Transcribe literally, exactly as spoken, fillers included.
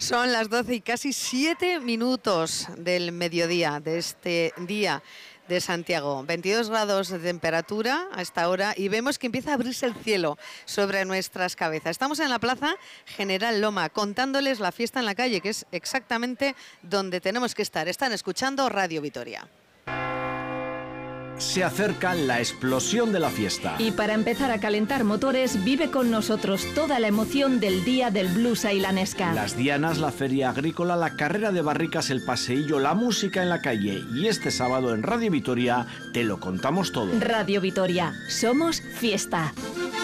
Son las doce y casi siete minutos del mediodía de este día de Santiago. veintidós grados de temperatura a esta hora y vemos que empieza a abrirse el cielo sobre nuestras cabezas. Estamos en la Plaza General Loma contándoles la fiesta en la calle, que es exactamente donde tenemos que estar. Están escuchando Radio Vitoria. Se acerca la explosión de la fiesta. Y para empezar a calentar motores, vive con nosotros toda la emoción del Día del Blues Ailanesca. Las dianas, la feria agrícola, la carrera de barricas, el paseillo, la música en la calle. Y este sábado en Radio Vitoria te lo contamos todo. Radio Vitoria, somos fiesta.